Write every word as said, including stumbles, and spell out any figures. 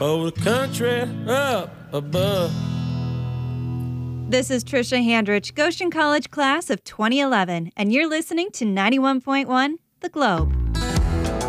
Oh, the country up above. This is Trisha Handrich, Goshen College class of twenty eleven, and you're listening to ninety-one point one The Globe.